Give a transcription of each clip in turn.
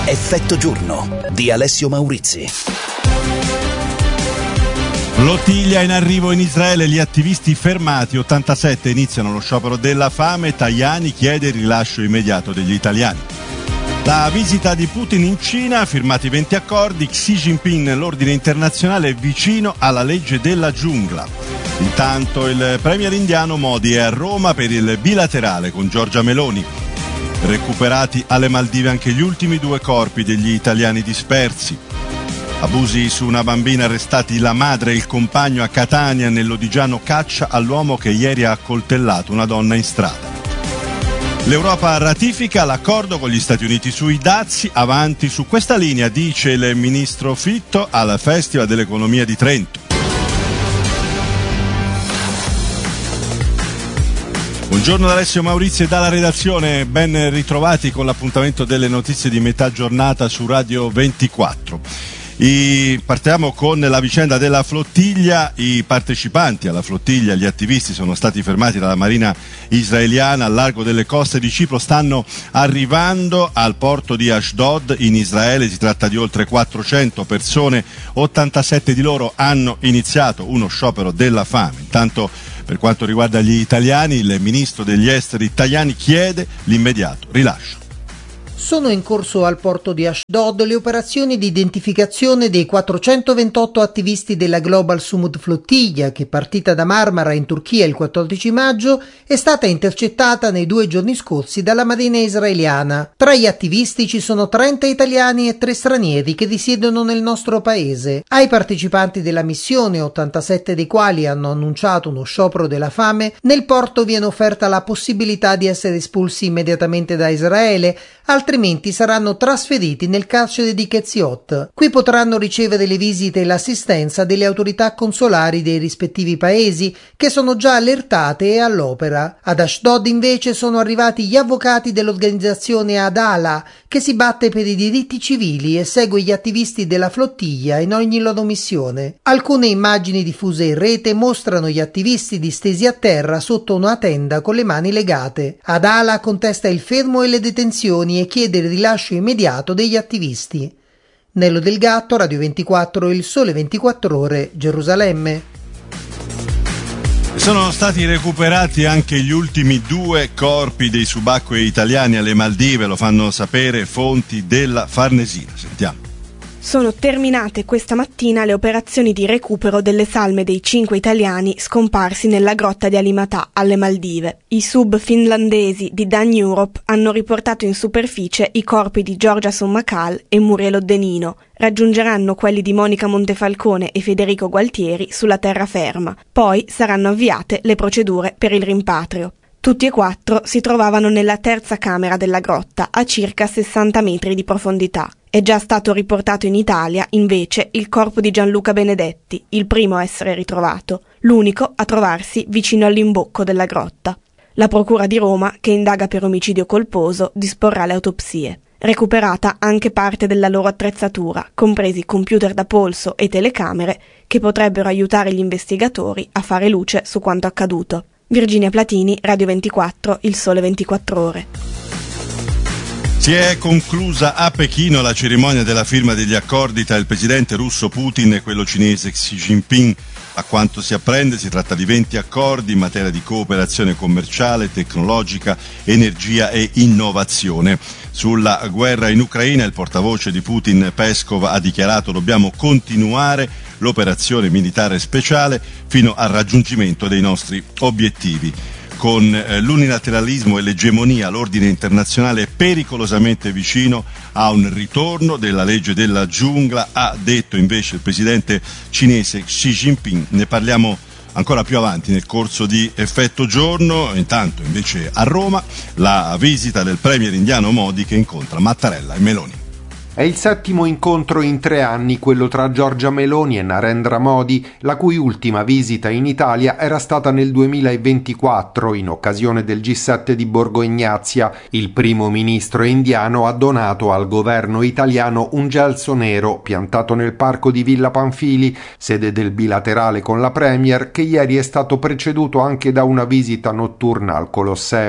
Effetto giorno di Alessio Maurizi. Flottiglia in arrivo in Israele, gli attivisti fermati, 87 iniziano lo sciopero della fame, Tajani chiede il rilascio immediato degli italiani. La visita di Putin in Cina, firmati 20 accordi, Xi Jinping nell'ordine internazionale è vicino alla legge della giungla. Intanto il premier indiano Modi è a Roma per il bilaterale con Giorgia Meloni. Recuperati alle Maldive anche gli ultimi 2 corpi degli italiani dispersi. Abusi su una bambina, arrestati la madre e il compagno a Catania. Nell'Odigiano caccia all'uomo che ieri ha accoltellato una donna in strada. L'Europa ratifica l'accordo con gli Stati Uniti sui dazi, avanti su questa linea, dice il ministro Fitto al Festival dell'Economia di Trento. Buongiorno da Alessio Maurizi e dalla redazione, ben ritrovati con l'appuntamento delle notizie di metà giornata su Radio 24. Partiamo con la vicenda della flottiglia. I partecipanti alla flottiglia, gli attivisti, sono stati fermati dalla marina israeliana al largo delle coste di Cipro, stanno arrivando al porto di Ashdod in Israele. Si tratta di oltre 400 persone, 87 di loro hanno iniziato uno sciopero della fame. Intanto, per quanto riguarda gli italiani, il ministro degli esteri Tajani chiede l'immediato rilascio. Sono in corso al porto di Ashdod le operazioni di identificazione dei 428 attivisti della Global Sumud Flottiglia che, partita da Marmara in Turchia il 14 maggio, è stata intercettata nei 2 giorni scorsi dalla marina israeliana. Tra gli attivisti ci sono 30 italiani e 3 stranieri che risiedono nel nostro paese. Ai partecipanti della missione, 87 dei quali hanno annunciato uno sciopero della fame, nel porto viene offerta la possibilità di essere espulsi immediatamente da Israele, altrimenti saranno trasferiti nel carcere di Ketziot. Qui potranno ricevere le visite e l'assistenza delle autorità consolari dei rispettivi paesi, che sono già allertate e all'opera. Ad Ashdod invece sono arrivati gli avvocati dell'organizzazione Adala, che si batte per i diritti civili e segue gli attivisti della flottiglia in ogni loro missione. Alcune immagini diffuse in rete mostrano gli attivisti distesi a terra sotto una tenda con le mani legate. Adala contesta il fermo e le detenzioni e chiede il rilascio immediato degli attivisti. Nello Del Gatto, Radio 24, Il Sole 24 Ore, Gerusalemme. Sono stati recuperati anche gli ultimi 2 corpi dei subacquei italiani alle Maldive, lo fanno sapere fonti della Farnesina. Sentiamo. Sono terminate questa mattina le operazioni di recupero delle salme dei 5 italiani scomparsi nella grotta di Alimatà, alle Maldive. I sub finlandesi di Dan Europe hanno riportato in superficie i corpi di Giorgia Sommacal e Muriel Oddenino. Raggiungeranno quelli di Monica Montefalcone e Federico Gualtieri sulla terraferma. Poi saranno avviate le procedure per il rimpatrio. Tutti e 4 si trovavano nella terza camera della grotta, a circa 60 metri di profondità. È già stato riportato in Italia, invece, il corpo di Gianluca Benedetti, il primo a essere ritrovato, l'unico a trovarsi vicino all'imbocco della grotta. La Procura di Roma, che indaga per omicidio colposo, disporrà le autopsie. Recuperata anche parte della loro attrezzatura, compresi computer da polso e telecamere, che potrebbero aiutare gli investigatori a fare luce su quanto accaduto. Virginia Platini, Radio 24, Il Sole 24 Ore. Si è conclusa a Pechino la cerimonia della firma degli accordi tra il presidente russo Putin e quello cinese Xi Jinping. A quanto si apprende si tratta di 20 accordi in materia di cooperazione commerciale, tecnologica, energia e innovazione. Sulla guerra in Ucraina il portavoce di Putin Peskov ha dichiarato: dobbiamo continuare l'operazione militare speciale fino al raggiungimento dei nostri obiettivi. Con l'unilateralismo e l'egemonia, l'ordine internazionale è pericolosamente vicino a un ritorno della legge della giungla, ha detto invece il presidente cinese Xi Jinping. Ne parliamo ancora più avanti nel corso di Effetto Giorno. Intanto invece a Roma la visita del premier indiano Modi che incontra Mattarella e Meloni. È il 7° incontro in 3 anni, quello tra Giorgia Meloni e Narendra Modi, la cui ultima visita in Italia era stata nel 2024, in occasione del G7 di Borgo Ignazia. Il primo ministro indiano ha donato al governo italiano un gelso nero piantato nel parco di Villa Pamphili, sede del bilaterale con la Premier, che ieri è stato preceduto anche da una visita notturna al Colosseo.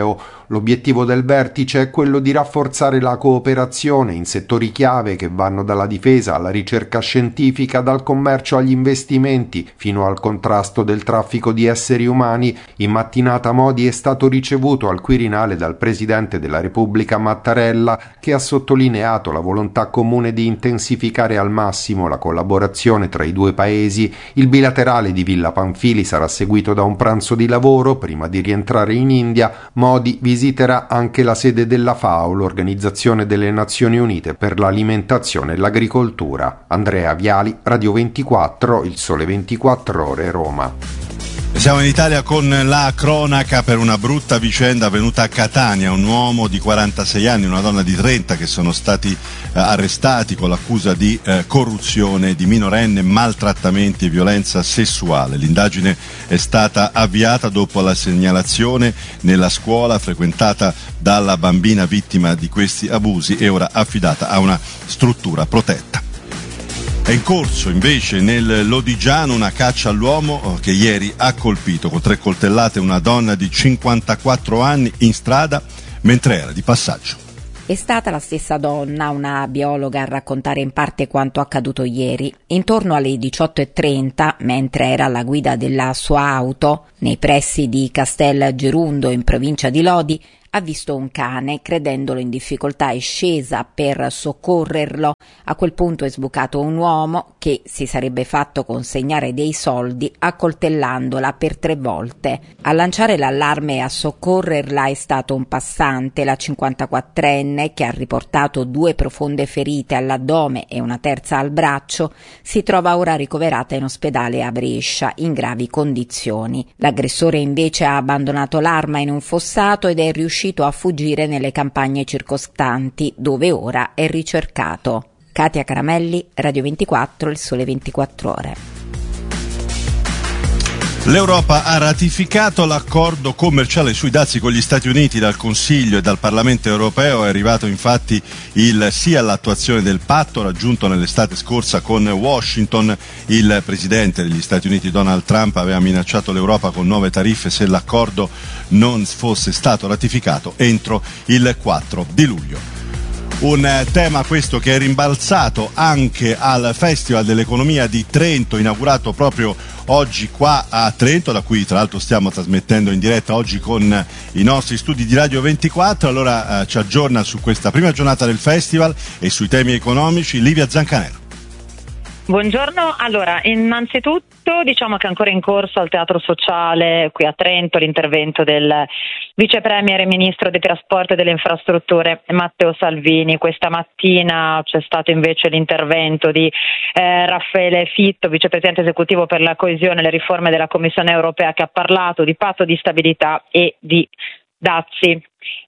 L'obiettivo del vertice è quello di rafforzare la cooperazione in settori chiave che vanno dalla difesa alla ricerca scientifica, dal commercio agli investimenti, fino al contrasto del traffico di esseri umani. In mattinata Modi è stato ricevuto al Quirinale dal Presidente della Repubblica Mattarella, che ha sottolineato la volontà comune di intensificare al massimo la collaborazione tra i due paesi. Il bilaterale di Villa Pamphili sarà seguito da un pranzo di lavoro. Prima di rientrare in India, Modi visiterà anche la sede della FAO, l'Organizzazione delle Nazioni Unite per l'alimentazione e l'agricoltura. Andrea Viali, Radio 24, Il Sole 24 Ore, Roma. Siamo in Italia con la cronaca per una brutta vicenda avvenuta a Catania. Un uomo di 46 anni e una donna di 30 che sono stati arrestati con l'accusa di corruzione di minorenne, maltrattamenti e violenza sessuale. L'indagine è stata avviata dopo la segnalazione nella scuola frequentata dalla bambina vittima di questi abusi e ora affidata a una struttura protetta. È in corso invece nel Lodigiano una caccia all'uomo che ieri ha colpito con 3 coltellate una donna di 54 anni in strada mentre era di passaggio. È stata la stessa donna, una biologa, a raccontare in parte quanto accaduto ieri. Intorno alle 18:30, mentre era alla guida della sua auto, nei pressi di Castel Gerundo, in provincia di Lodi, ha visto un cane. Credendolo in difficoltà è scesa per soccorrerlo. A quel punto è sbucato un uomo che si sarebbe fatto consegnare dei soldi accoltellandola per 3 volte. A lanciare l'allarme e a soccorrerla è stato un passante, la 54enne, che ha riportato 2 profonde ferite all'addome e una terza al braccio. Si trova ora ricoverata in ospedale a Brescia in gravi condizioni. L'aggressore invece ha abbandonato l'arma in un fossato ed è riuscito a fuggire nelle campagne circostanti, dove ora è ricercato. Katia Caramelli, Radio 24, Il Sole 24 Ore. L'Europa ha ratificato l'accordo commerciale sui dazi con gli Stati Uniti. Dal Consiglio e dal Parlamento europeo è arrivato infatti il sì all'attuazione del patto raggiunto nell'estate scorsa con Washington. Il presidente degli Stati Uniti Donald Trump aveva minacciato l'Europa con nuove tariffe se l'accordo non fosse stato ratificato entro il 4 di luglio. Un tema questo che è rimbalzato anche al Festival dell'Economia di Trento, inaugurato proprio oggi qua a Trento, da cui tra l'altro stiamo trasmettendo in diretta oggi con i nostri studi di Radio 24. Allora ci aggiorna su questa prima giornata del festival e sui temi economici Livia Zancanero. Buongiorno, allora innanzitutto diciamo che è ancora in corso al Teatro Sociale qui a Trento l'intervento del Vice Premier e Ministro dei Trasporti e delle Infrastrutture Matteo Salvini. Questa mattina c'è stato invece l'intervento di Raffaele Fitto, Vicepresidente Esecutivo per la coesione e le riforme della Commissione Europea, che ha parlato di patto di stabilità e di dazi.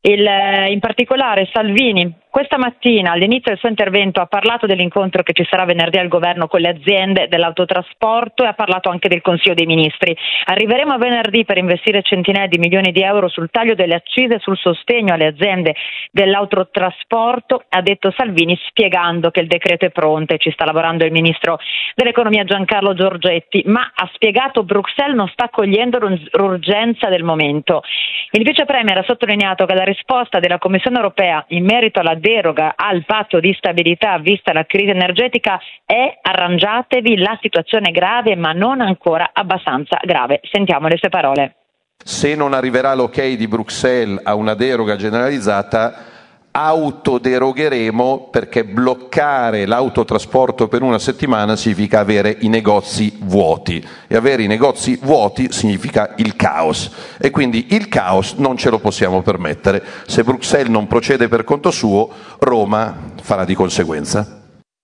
In particolare Salvini questa mattina all'inizio del suo intervento ha parlato dell'incontro che ci sarà venerdì al governo con le aziende dell'autotrasporto e ha parlato anche del Consiglio dei Ministri. Arriveremo a venerdì per investire centinaia di milioni di euro sul taglio delle accise e sul sostegno alle aziende dell'autotrasporto, ha detto Salvini, spiegando che il decreto è pronto e ci sta lavorando il Ministro dell'Economia Giancarlo Giorgetti, ma ha spiegato Bruxelles non sta cogliendo l'urgenza del momento. Il Vice Premier ha sottolineato che la risposta della Commissione Europea in merito alla deroga al patto di stabilità vista la crisi energetica è: arrangiatevi, la situazione è grave ma non ancora abbastanza grave. Sentiamo le sue parole. Se non arriverà l'ok di Bruxelles a una deroga generalizzata, autoderogheremo, perché bloccare l'autotrasporto per una settimana significa avere i negozi vuoti e avere i negozi vuoti significa il caos, e quindi il caos non ce lo possiamo permettere. Se Bruxelles non procede per conto suo, Roma farà di conseguenza.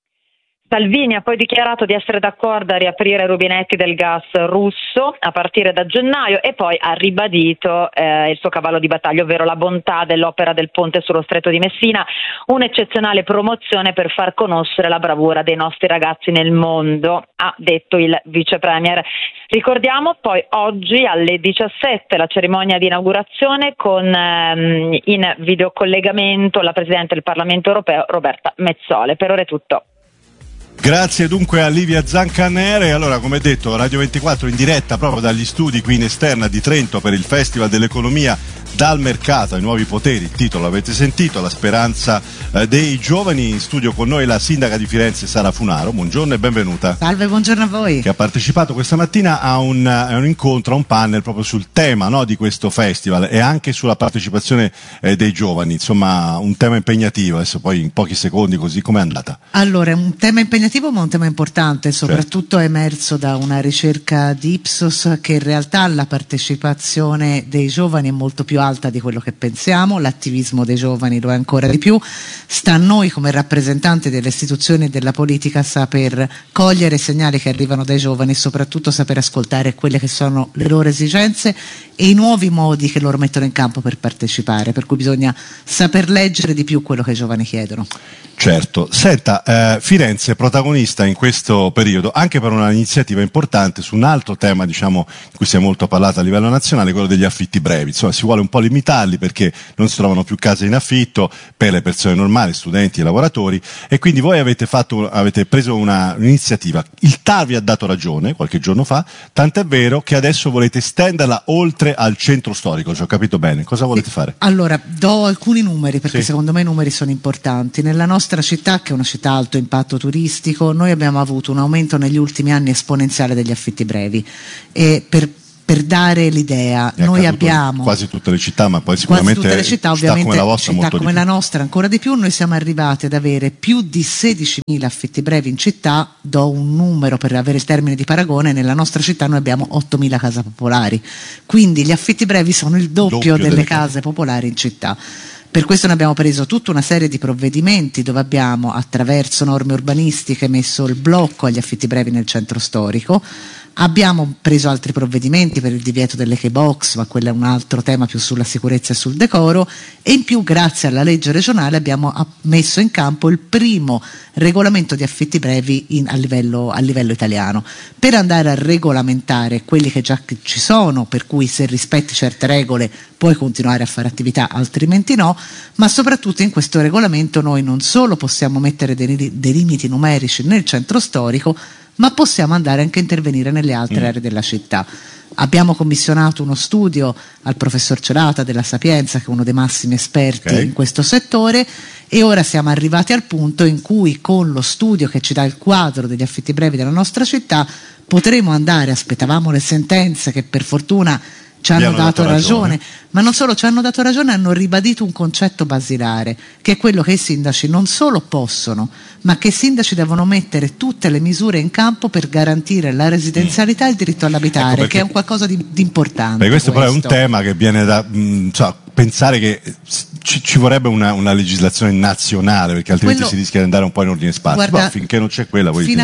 Salvini ha poi dichiarato di essere d'accordo a riaprire i rubinetti del gas russo a partire da gennaio e poi ha ribadito il suo cavallo di battaglia, ovvero la bontà dell'opera del ponte sullo Stretto di Messina, un'eccezionale promozione per far conoscere la bravura dei nostri ragazzi nel mondo, ha detto il Vice Premier. Ricordiamo poi oggi alle 17 la cerimonia di inaugurazione con in videocollegamento la Presidente del Parlamento Europeo Roberta Metsola. Per ora è tutto. Grazie dunque a Livia Zancanere. Allora, come detto, Radio 24 in diretta proprio dagli studi qui in esterna di Trento per il Festival dell'Economia dal mercato ai nuovi poteri, il titolo l'avete sentito, la speranza dei giovani. In studio con noi la sindaca di Firenze Sara Funaro, buongiorno e benvenuta. Salve, buongiorno a voi. Che ha partecipato questa mattina a un incontro, a un panel proprio sul tema, no, di questo festival e anche sulla partecipazione dei giovani, insomma un tema impegnativo. Adesso poi in pochi secondi così com'è andata? Allora, è un tema impegnativo ma un tema importante, soprattutto è emerso da una ricerca di Ipsos che in realtà la partecipazione dei giovani è molto più alta di quello che pensiamo, l'attivismo dei giovani lo è ancora di più. Sta a noi come rappresentanti delle istituzioni e della politica saper cogliere i segnali che arrivano dai giovani e soprattutto saper ascoltare quelle che sono le loro esigenze e i nuovi modi che loro mettono in campo per partecipare, per cui bisogna saper leggere di più quello che i giovani chiedono. Certo, senta, Firenze è protagonista in questo periodo anche per un'iniziativa importante su un altro tema, diciamo, in cui si è molto parlato a livello nazionale, quello degli affitti brevi. Insomma, si vuole un po' limitarli perché non si trovano più case in affitto per le persone normali, studenti e lavoratori, e quindi voi avete preso un'iniziativa. Il TAR vi ha dato ragione qualche giorno fa, tant'è vero che adesso volete estenderla oltre al centro storico, se ho capito bene. Cosa volete fare? Allora, do alcuni numeri perché secondo me i numeri sono importanti. Nella nostra città, che è una città a alto impatto turistico, noi abbiamo avuto un aumento negli ultimi anni esponenziale degli affitti brevi e per dare l'idea, noi abbiamo quasi tutte le città, ma poi sicuramente tutte le città, ovviamente come la vostra, città molto come la nostra ancora di più. Noi siamo arrivati ad avere più di 16.000 affitti brevi in città. Do un numero per avere il termine di paragone: nella nostra città noi abbiamo 8.000 case popolari, quindi gli affitti brevi sono il doppio delle case popolari in città. Per questo ne abbiamo preso tutta una serie di provvedimenti dove abbiamo, attraverso norme urbanistiche, messo il blocco agli affitti brevi nel centro storico. Abbiamo preso altri provvedimenti per il divieto delle key-box, ma quello è un altro tema più sulla sicurezza e sul decoro, e in più grazie alla legge regionale abbiamo messo in campo il primo regolamento di affitti brevi a livello italiano, per andare a regolamentare quelli che già ci sono, per cui se rispetti certe regole puoi continuare a fare attività, altrimenti no, ma soprattutto in questo regolamento noi non solo possiamo mettere dei limiti numerici nel centro storico, ma possiamo andare anche a intervenire nelle altre aree della città. Abbiamo commissionato uno studio al professor Cerata della Sapienza, che è uno dei massimi esperti in questo settore, e ora siamo arrivati al punto in cui con lo studio che ci dà il quadro degli affitti brevi della nostra città potremo andare, aspettavamo le sentenze che per fortuna ci hanno dato ragione, ma non solo ci hanno dato ragione, hanno ribadito un concetto basilare, che è quello che i sindaci non solo possono, ma che i sindaci devono mettere tutte le misure in campo per garantire la residenzialità e il diritto all'abitare, che è un qualcosa di importante. Questo però è un tema che viene da pensare che ci vorrebbe una legislazione nazionale, perché altrimenti si rischia di andare un po' in ordine sparso. Guarda, finché non c'è quella, fino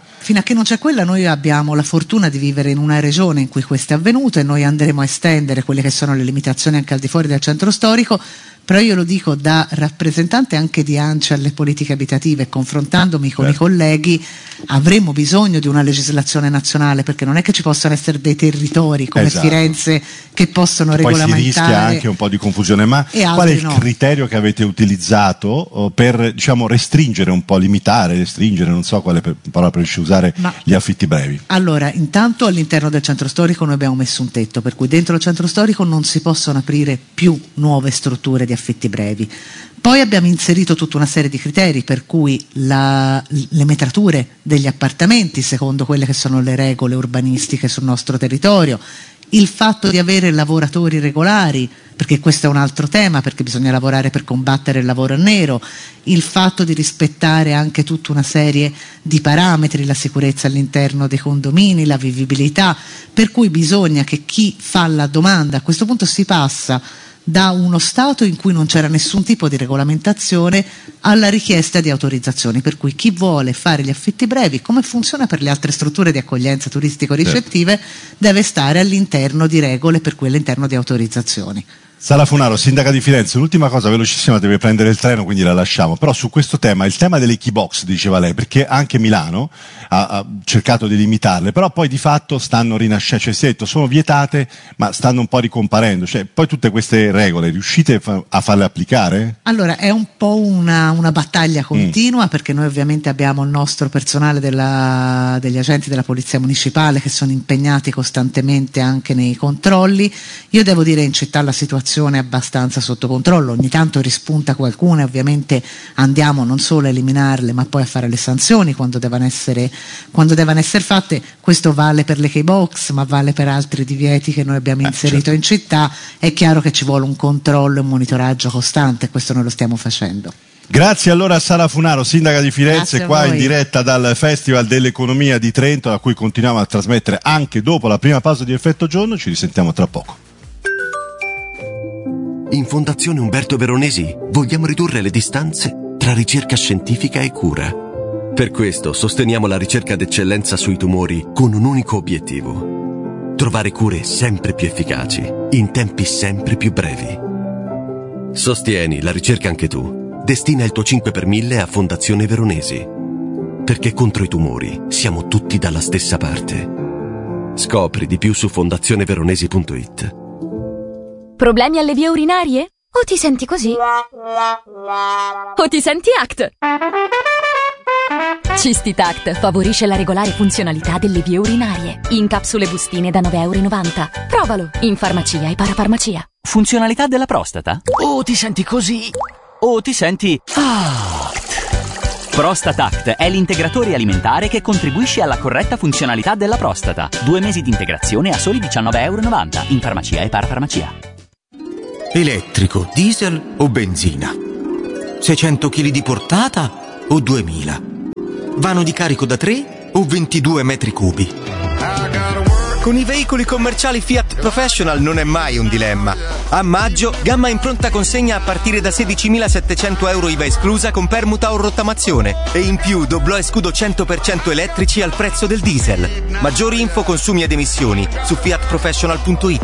a che non c'è quella, noi abbiamo la fortuna di vivere in una regione in cui questo è avvenuto e noi andremo a estendere quelle che sono le limitazioni anche al di fuori del centro storico. Però io lo dico da rappresentante anche di ANCI alle politiche abitative, confrontandomi con i colleghi, avremo bisogno di una legislazione nazionale, perché non è che ci possano essere dei territori come Firenze che possono regolamentare. Poi si rischia anche un po' di confusione, ma qual è il criterio che avete utilizzato per, diciamo, restringere un po', limitare, restringere, non so quale parola per usare, gli affitti brevi? Allora, intanto all'interno del centro storico noi abbiamo messo un tetto, per cui dentro il centro storico non si possono aprire più nuove strutture di affitti brevi. Poi abbiamo inserito tutta una serie di criteri, per cui le metrature degli appartamenti secondo quelle che sono le regole urbanistiche sul nostro territorio, il fatto di avere lavoratori regolari, perché questo è un altro tema, perché bisogna lavorare per combattere il lavoro nero, il fatto di rispettare anche tutta una serie di parametri, la sicurezza all'interno dei condomini, la vivibilità, per cui bisogna che chi fa la domanda, a questo punto si passa da uno stato in cui non c'era nessun tipo di regolamentazione alla richiesta di autorizzazioni, per cui chi vuole fare gli affitti brevi, come funziona per le altre strutture di accoglienza turistico-ricettive, deve stare all'interno di regole, per cui all'interno di autorizzazioni. Sara Funaro, sindaca di Firenze, l'ultima cosa velocissima, deve prendere il treno, quindi la lasciamo, però su questo tema, il tema delle key box, diceva lei, perché anche Milano ha cercato di limitarle, però poi di fatto stanno rinascendo, cioè si è detto sono vietate ma stanno un po' ricomparendo, cioè poi tutte queste regole riuscite a farle applicare? Allora è un po' una battaglia continua, perché noi ovviamente abbiamo il nostro personale degli agenti della polizia municipale che sono impegnati costantemente anche nei controlli. Io devo dire in città la situazione situazione abbastanza sotto controllo. Ogni tanto rispunta qualcuna, ovviamente andiamo non solo a eliminarle ma poi a fare le sanzioni quando devono essere fatte. Questo vale per le K-Box, ma vale per altri divieti che noi abbiamo inserito in città. È chiaro che ci vuole un controllo e un monitoraggio costante, e questo noi lo stiamo facendo. Grazie allora a Sara Funaro, sindaca di Firenze, qua in diretta dal Festival dell'Economia di Trento, da cui continuiamo a trasmettere anche dopo la prima pausa di Effetto Giorno. Ci risentiamo tra poco. In Fondazione Umberto Veronesi vogliamo ridurre le distanze tra ricerca scientifica e cura. Per questo sosteniamo la ricerca d'eccellenza sui tumori con un unico obiettivo: trovare cure sempre più efficaci, in tempi sempre più brevi. Sostieni la ricerca anche tu. Destina il tuo 5 per 1000 a Fondazione Veronesi. Perché contro i tumori siamo tutti dalla stessa parte. Scopri di più su fondazioneveronesi.it. Problemi alle vie urinarie? O ti senti così? O ti senti ACT? Cistitact favorisce la regolare funzionalità delle vie urinarie. In capsule bustine da €9,90. Provalo in farmacia e parafarmacia. Funzionalità della prostata? O ti senti così? O ti senti ACT? ProstataCT è l'integratore alimentare che contribuisce alla corretta funzionalità della prostata. 2 mesi di integrazione a soli €19,90 in farmacia e parafarmacia. Elettrico, diesel o benzina? 600 kg di portata o 2000? Vano di carico da 3 o 22 metri cubi? Con i veicoli commerciali Fiat Professional non è mai un dilemma. A maggio, gamma in pronta consegna a partire da €16.700 IVA esclusa con permuta o rottamazione. E in più doblò e scudo 100% elettrici al prezzo del diesel. Maggiori info, consumi ed emissioni su fiatprofessional.it.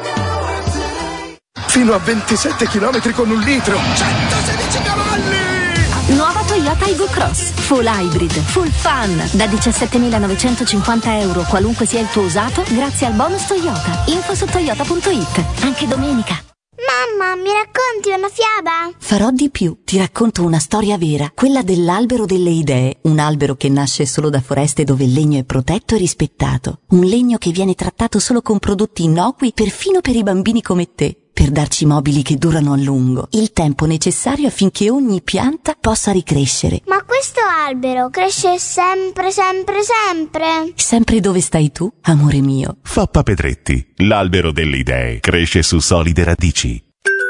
Fino a 27 km con 1 litro. 116 cavalli! Nuova Toyota Aygo Cross, full hybrid, full fun, da €17.950, qualunque sia il tuo usato, grazie al bonus Toyota. Info su toyota.it, anche domenica. Mamma, mi racconti una fiaba? Farò di più, ti racconto una storia vera, quella dell'albero delle idee, un albero che nasce solo da foreste dove il legno è protetto e rispettato, un legno che viene trattato solo con prodotti innocui perfino per i bambini come te, per darci mobili che durano a lungo, il tempo necessario affinché ogni pianta possa ricrescere. Ma questo albero cresce sempre, sempre, sempre? Sempre dove stai tu, amore mio. Foppa Pedretti, l'albero delle idee, cresce su solide radici.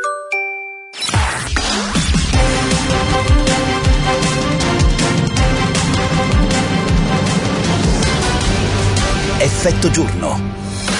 Effetto Giorno.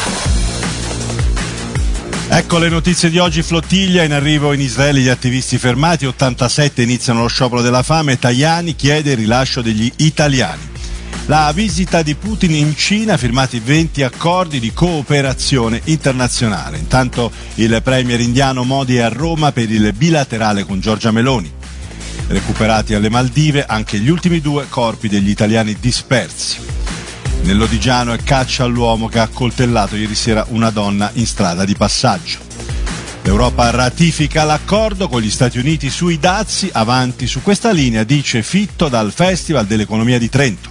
Ecco le notizie di oggi. Flottiglia in arrivo in Israele, gli attivisti fermati, 87 iniziano lo sciopero della fame, Tajani chiede il rilascio degli italiani. La visita di Putin in Cina, firmati 20 accordi di cooperazione internazionale. Intanto il premier indiano Modi è a Roma per il bilaterale con Giorgia Meloni. Recuperati alle Maldive anche gli ultimi 2 corpi degli italiani dispersi. Nell'Odigiano è caccia all'uomo che ha accoltellato ieri sera una donna in strada di passaggio. L'Europa ratifica l'accordo con gli Stati Uniti sui dazi, avanti su questa linea, dice Fitto dal Festival dell'Economia di Trento.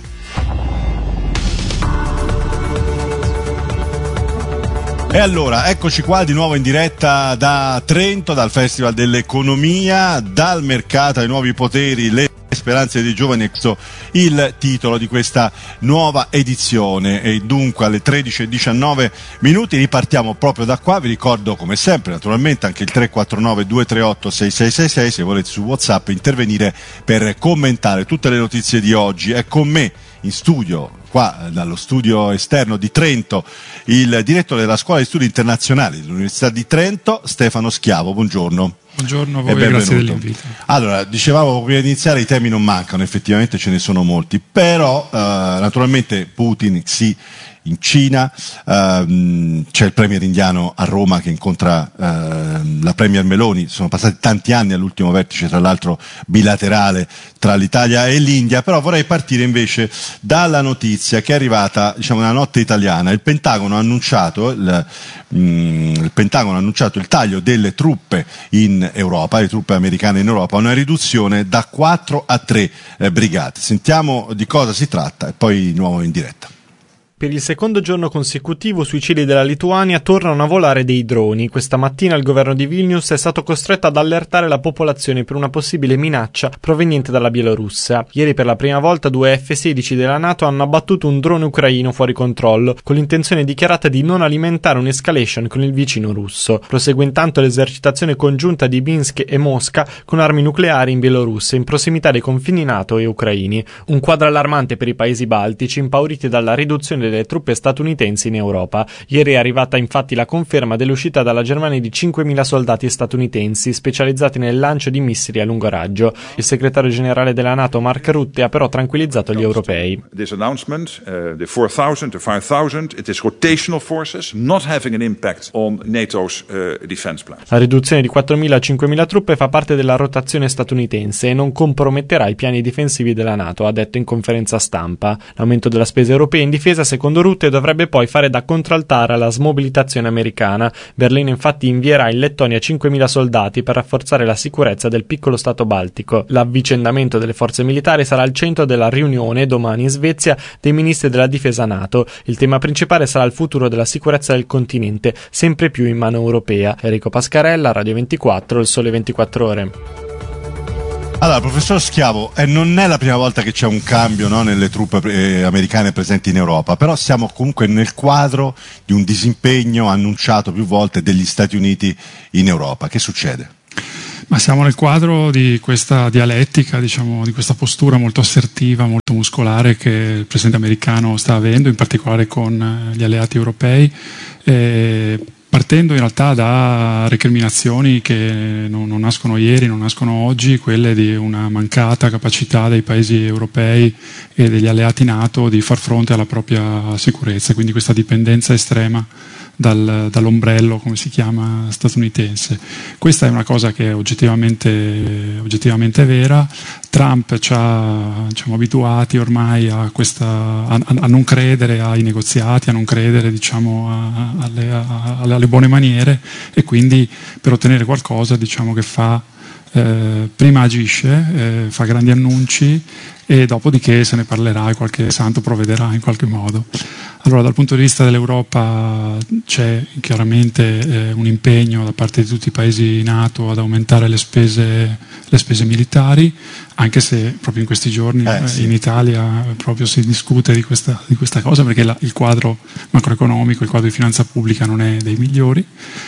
E allora, eccoci qua di nuovo in diretta da Trento, dal Festival dell'Economia, dal mercato ai nuovi poteri, le speranze dei giovani, ecco il titolo di questa nuova edizione. E dunque alle 13:19 ripartiamo proprio da qua. Vi ricordo come sempre naturalmente anche il 349 238 6666 se volete su WhatsApp intervenire per commentare tutte le notizie di oggi. È con me in studio, qua dallo studio esterno di Trento, il direttore della Scuola di Studi Internazionali dell'Università di Trento, Stefano Schiavo. Buongiorno. Buongiorno a voi, grazie dell'invito. Allora, dicevamo prima di iniziare, i temi non mancano, effettivamente ce ne sono molti, però naturalmente Putin sì, in Cina, c'è il premier indiano a Roma che incontra la premier Meloni, sono passati tanti anni all'ultimo vertice tra l'altro bilaterale tra l'Italia e l'India, però vorrei partire invece dalla notizia che è arrivata, diciamo, nella notte italiana. Il Pentagono ha annunciato il taglio delle truppe in Europa, le truppe americane in Europa, una riduzione da 4 a 3 brigate. Sentiamo di cosa si tratta e poi di nuovo in diretta. Per il secondo giorno consecutivo sui cieli della Lituania tornano a volare dei droni. Questa mattina il governo di Vilnius è stato costretto ad allertare la popolazione per una possibile minaccia proveniente dalla Bielorussia. Ieri per la prima volta 2 F-16 della NATO hanno abbattuto un drone ucraino fuori controllo, con l'intenzione dichiarata di non alimentare un'escalation con il vicino russo. Prosegue intanto l'esercitazione congiunta di Minsk e Mosca con armi nucleari in Bielorussia, in prossimità dei confini NATO e ucraini. Un quadro allarmante per i paesi baltici, impauriti dalla riduzione delle truppe statunitensi in Europa. Ieri è arrivata infatti la conferma dell'uscita dalla Germania di 5.000 soldati statunitensi specializzati nel lancio di missili a lungo raggio. Il segretario generale della NATO Mark Rutte ha però tranquillizzato gli europei. This announcement, the 4,000 to 5,000, it is rotational forces, not having an impact on NATO's defense plan. La riduzione di 4.000 a 5.000 truppe fa parte della rotazione statunitense e non comprometterà i piani difensivi della NATO, ha detto in conferenza stampa. L'aumento della spesa europea in difesa, secondo Rutte, dovrebbe poi fare da contraltare alla smobilitazione americana. Berlino infatti invierà in Lettonia 5.000 soldati per rafforzare la sicurezza del piccolo stato baltico. L'avvicendamento delle forze militari sarà al centro della riunione domani in Svezia dei ministri della difesa NATO. Il tema principale sarà il futuro della sicurezza del continente, sempre più in mano europea. Enrico Pascarella, Radio 24, Il Sole 24 Ore. Allora, professor Schiavo, non è la prima volta che c'è un cambio, no, nelle truppe americane presenti in Europa, però siamo comunque nel quadro di un disimpegno annunciato più volte degli Stati Uniti in Europa. Che succede? Ma siamo nel quadro di questa dialettica, diciamo, di questa postura molto assertiva, molto muscolare che il presidente americano sta avendo, in particolare con gli alleati europei, partendo in realtà da recriminazioni che non nascono ieri, non nascono oggi, quelle di una mancata capacità dei paesi europei e degli alleati NATO di far fronte alla propria sicurezza, quindi questa dipendenza estrema dall'ombrello, come si chiama, statunitense. Questa è una cosa che è oggettivamente vera. Trump ci ha, diciamo, abituati ormai a non credere ai negoziati, a non credere, diciamo, alle buone maniere, e quindi per ottenere qualcosa, diciamo, che fa prima agisce, fa grandi annunci e dopodiché se ne parlerà e qualche santo provvederà in qualche modo. Allora, dal punto di vista dell'Europa c'è chiaramente un impegno da parte di tutti i paesi NATO ad aumentare le spese militari, anche se proprio in questi giorni in Italia proprio si discute di questa cosa, perché il quadro macroeconomico, il quadro di finanza pubblica non è dei migliori.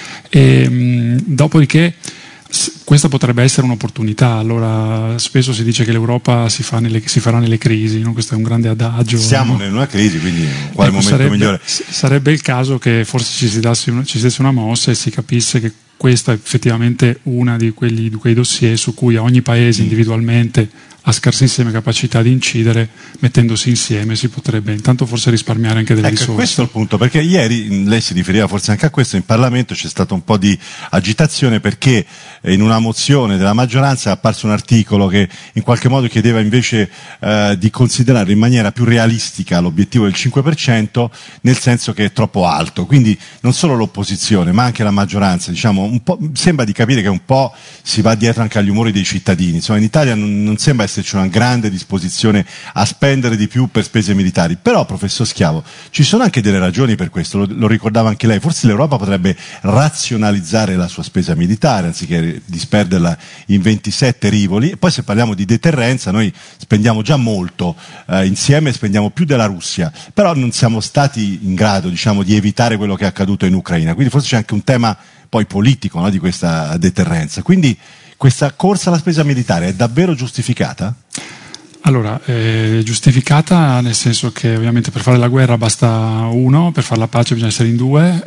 Dopodiché questa potrebbe essere un'opportunità. Allora, spesso si dice che l'Europa si farà nelle crisi, no? Questo è un grande adagio. Siamo in una crisi, quindi quale momento migliore? Sarebbe il caso che forse ci si desse una mossa e si capisse che questa è effettivamente una di quei dossier su cui ogni paese individualmente ha scarsissime capacità di incidere. Mettendosi insieme si potrebbe intanto forse risparmiare anche delle risorse. Questo è il punto, perché ieri lei si riferiva forse anche a questo, in Parlamento c'è stato un po' di agitazione perché in una mozione della maggioranza è apparso un articolo che in qualche modo chiedeva invece di considerare in maniera più realistica l'obiettivo del 5%, nel senso che è troppo alto. Quindi non solo l'opposizione ma anche la maggioranza, diciamo, un po', sembra di capire che un po' si va dietro anche agli umori dei cittadini. Insomma, in Italia non sembra esserci una grande disposizione a spendere di più per spese militari. Però, professor Schiavo, ci sono anche delle ragioni per questo, lo ricordava anche lei. Forse l'Europa potrebbe razionalizzare la sua spesa militare anziché disperderla in 27 rivoli. E poi, se parliamo di deterrenza, noi spendiamo già molto, insieme spendiamo più della Russia, però non siamo stati in grado, diciamo, di evitare quello che è accaduto in Ucraina. Quindi forse c'è anche un tema poi politico, no, di questa deterrenza. Quindi questa corsa alla spesa militare è davvero giustificata? Allora, è giustificata nel senso che ovviamente per fare la guerra basta uno, per fare la pace bisogna essere in due,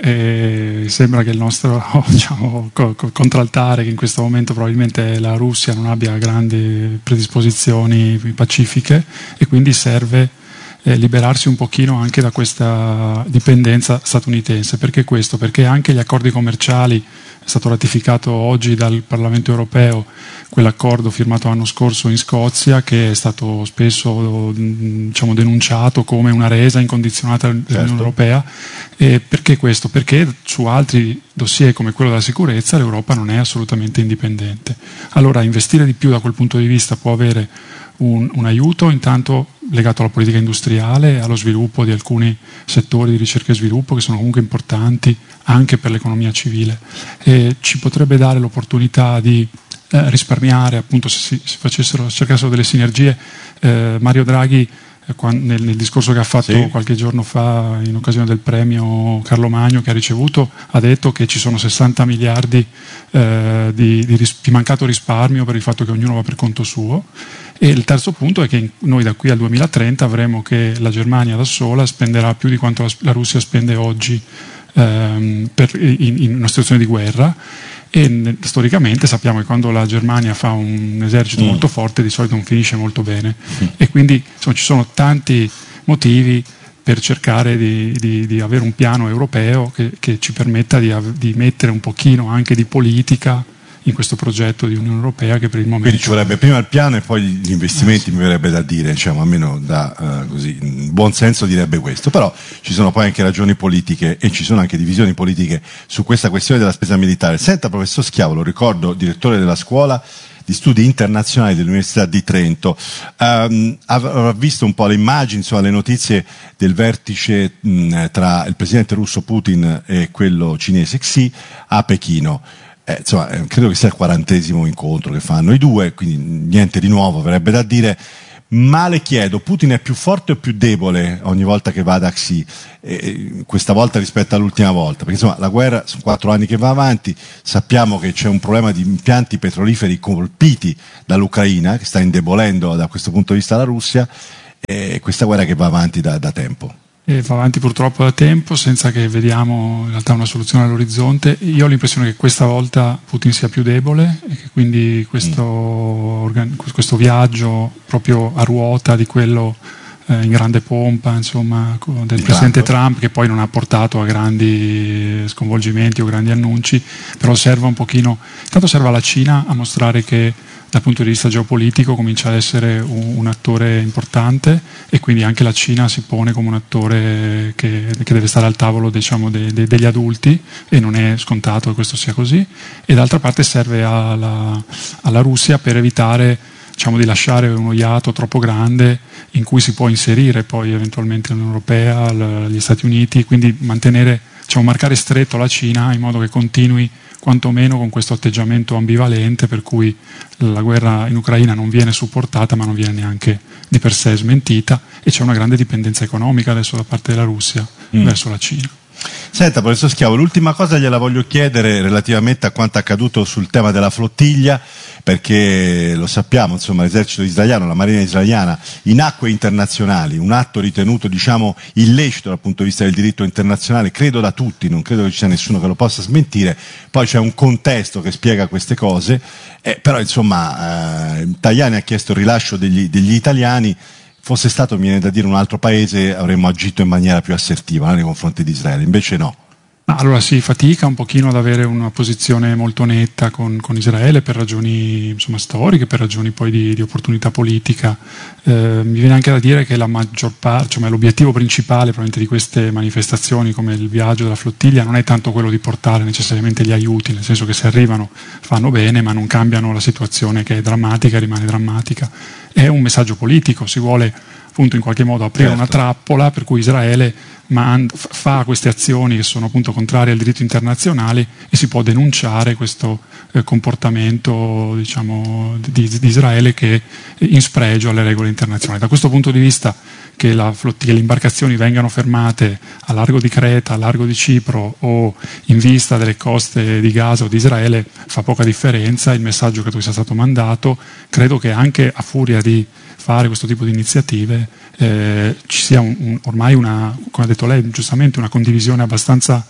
e sembra che il nostro, diciamo, contraltare, che in questo momento probabilmente la Russia non abbia grandi predisposizioni pacifiche, e quindi serve liberarsi un pochino anche da questa dipendenza statunitense. Perché questo? Perché anche gli accordi commerciali, è stato ratificato oggi dal Parlamento europeo quell'accordo firmato l'anno scorso in Scozia, che è stato spesso, diciamo, denunciato come una resa incondizionata dell'Unione Europea. E perché questo? Perché su altri dossier come quello della sicurezza l'Europa non è assolutamente indipendente. Allora investire di più da quel punto di vista può avere un aiuto, intanto legato alla politica industriale, allo sviluppo di alcuni settori di ricerca e sviluppo che sono comunque importanti anche per l'economia civile, e ci potrebbe dare l'opportunità di risparmiare, appunto, se si cercassero delle sinergie. Mario Draghi nel discorso che ha fatto qualche giorno fa in occasione del premio Carlo Magno che ha ricevuto, ha detto che ci sono 60 miliardi di mancato risparmio per il fatto che ognuno va per conto suo. E il terzo punto è che noi da qui al 2030 avremo che la Germania da sola spenderà più di quanto la Russia spende oggi in una situazione di guerra. E storicamente sappiamo che quando la Germania fa un esercito molto forte di solito non finisce molto bene, e quindi insomma, ci sono tanti motivi per cercare di avere un piano europeo che ci permetta di mettere un pochino anche di politica in questo progetto di Unione Europea, che per il momento... Quindi ci vorrebbe prima il piano e poi gli investimenti, mi verrebbe da dire, diciamo, almeno così, in buon senso direbbe questo. Però ci sono poi anche ragioni politiche e ci sono anche divisioni politiche su questa questione della spesa militare. Senta, professor Schiavo, lo ricordo, direttore della scuola di studi internazionali dell'Università di Trento, avrà visto un po' le immagini, insomma, le notizie del vertice tra il presidente russo Putin e quello cinese Xi a Pechino. Insomma, credo che sia il 40° incontro che fanno i due, quindi niente di nuovo verrebbe da dire, ma le chiedo, Putin è più forte o più debole ogni volta che va da Xi, questa volta rispetto all'ultima volta? Perché insomma la guerra sono 4 anni che va avanti, sappiamo che c'è un problema di impianti petroliferi colpiti dall'Ucraina che sta indebolendo da questo punto di vista la Russia, e questa guerra che va avanti da tempo. E va avanti purtroppo da tempo senza che vediamo in realtà una soluzione all'orizzonte. Io ho l'impressione che questa volta Putin sia più debole e che quindi questo viaggio proprio a ruota di quello in grande pompa, insomma, del presidente Trump, che poi non ha portato a grandi sconvolgimenti o grandi annunci, però serve un pochino, intanto serve alla Cina a mostrare che dal punto di vista geopolitico comincia ad essere un attore importante, e quindi anche la Cina si pone come un attore che deve stare al tavolo, diciamo, degli adulti, e non è scontato che questo sia così. E d'altra parte serve alla Russia per evitare, diciamo, di lasciare uno iato troppo grande in cui si può inserire poi eventualmente l'Unione Europea, gli Stati Uniti, quindi mantenere, diciamo, marcare stretto la Cina in modo che continui quantomeno con questo atteggiamento ambivalente per cui la guerra in Ucraina non viene supportata ma non viene neanche di per sé smentita, e c'è una grande dipendenza economica adesso da parte della Russia verso la Cina. Senta, professor Schiavo, l'ultima cosa gliela voglio chiedere relativamente a quanto accaduto sul tema della flottiglia, perché lo sappiamo, insomma, l'esercito israeliano, la marina israeliana in acque internazionali, un atto ritenuto, diciamo, illecito dal punto di vista del diritto internazionale, credo da tutti, non credo che ci sia nessuno che lo possa smentire. Poi c'è un contesto che spiega queste cose, però insomma Tajani ha chiesto il rilascio degli italiani. Fosse stato, mi viene da dire, un altro paese, avremmo agito in maniera più assertiva nei confronti di Israele, invece no. Allora si fatica un pochino ad avere una posizione molto netta con Israele per ragioni, insomma, storiche, per ragioni poi di opportunità politica. Mi viene anche da dire che la maggior parte, cioè l'obiettivo principale probabilmente di queste manifestazioni come il viaggio della flottiglia non è tanto quello di portare necessariamente gli aiuti, nel senso che se arrivano fanno bene ma non cambiano la situazione che è drammatica, rimane drammatica. È un messaggio politico, si vuole appunto in qualche modo aprire una trappola per cui Israele fa queste azioni che sono appunto contrarie al diritto internazionale, e si può denunciare questo comportamento, diciamo, di Israele che è in spregio alle regole internazionali. Da questo punto di vista, che le imbarcazioni vengano fermate a largo di Creta, a largo di Cipro o in vista delle coste di Gaza o di Israele fa poca differenza. Il messaggio credo che sia stato mandato. Credo che anche a furia di fare questo tipo di iniziative ci sia ormai come ha detto lei giustamente, una condivisione abbastanza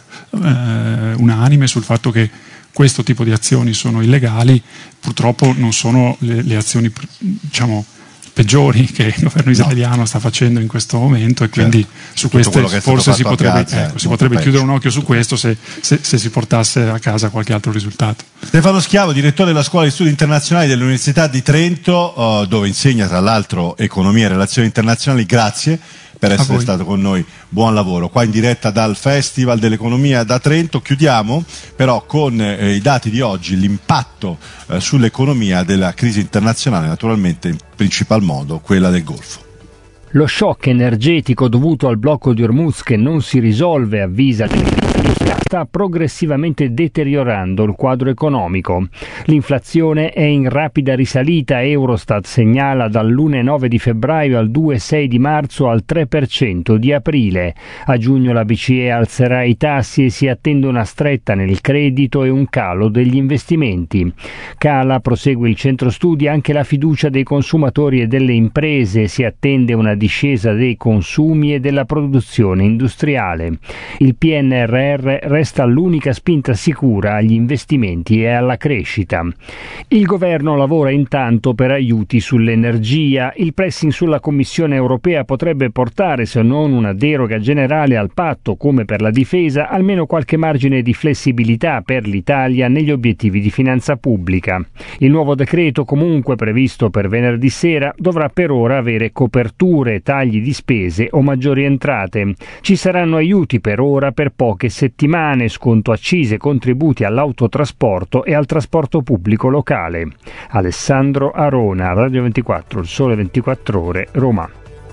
unanime sul fatto che questo tipo di azioni sono illegali. Purtroppo non sono le azioni, diciamo, peggiori che il governo israeliano sta facendo in questo momento, e quindi su queste forse si potrebbe chiudere un occhio su questo se si portasse a casa qualche altro risultato. Stefano Schiavo, direttore della Scuola di Studi Internazionali dell'Università di Trento, dove insegna tra l'altro economia e relazioni internazionali, grazie per essere stato con noi, buon lavoro. Qua in diretta dal Festival dell'Economia da Trento, chiudiamo però con i dati di oggi, l'impatto sull'economia della crisi internazionale, naturalmente in principal modo quella del Golfo. Lo shock energetico dovuto al blocco di Hormuz, che non si risolve, avvisa l'industria, sta progressivamente deteriorando il quadro economico. L'inflazione è in rapida risalita, Eurostat segnala dall'1,9 di febbraio al 2,6 di marzo al 3% di aprile. A giugno la BCE alzerà i tassi e si attende una stretta nel credito e un calo degli investimenti. Cala, prosegue il centro studi, anche la fiducia dei consumatori e delle imprese, si attende una discesa dei consumi e della produzione industriale. Il PNRR resta l'unica spinta sicura agli investimenti e alla crescita. Il governo lavora intanto per aiuti sull'energia. Il pressing sulla Commissione europea potrebbe portare, se non una deroga generale al patto come per la difesa, almeno qualche margine di flessibilità per l'Italia negli obiettivi di finanza pubblica. Il nuovo decreto, comunque previsto per venerdì sera, dovrà per ora avere coperture, tagli di spese o maggiori entrate. Ci saranno aiuti per ora per poche settimane, sconto accise, contributi all'autotrasporto e al trasporto pubblico locale. Alessandro Arona, Radio 24, Il Sole 24 Ore, Roma.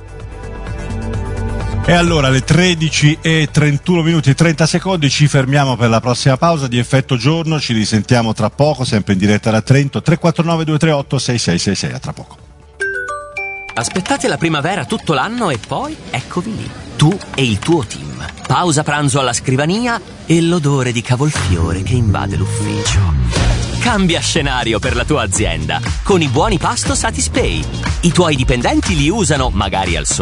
E allora alle 13:31 e 30 secondi ci fermiamo per la prossima pausa di Effetto Giorno. Ci risentiamo tra poco, sempre in diretta da Trento. 349 238 6666. A tra poco. Aspettate la primavera tutto l'anno e poi eccovi lì, tu e il tuo team. Pausa pranzo alla scrivania e l'odore di cavolfiore che invade l'ufficio. Cambia scenario per la tua azienda con i buoni pasto Satispay. I tuoi dipendenti li usano magari al sole